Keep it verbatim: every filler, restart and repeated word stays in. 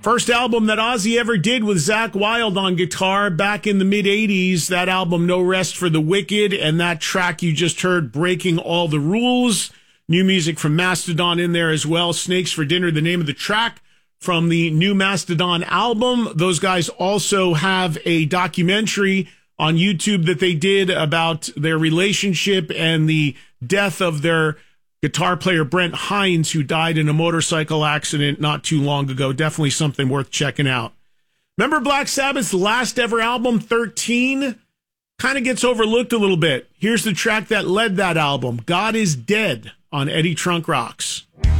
First album that Ozzy ever did with Zakk Wylde on guitar back in the mid-eighties. That album, No Rest for the Wicked, and that track you just heard, Breaking All the Rules. New music from Mastodon in there as well. Snakes for Dinner, the name of the track from the new Mastodon album. Those guys also have a documentary on YouTube that they did about their relationship and the death of their guitar player Brent Hines, who died in a motorcycle accident not too long ago. Definitely something worth checking out. Remember Black Sabbath's last ever album, thirteen? Kind of gets overlooked a little bit. Here's the track that led that album, God Is Dead, on Eddie Trunk Rocks.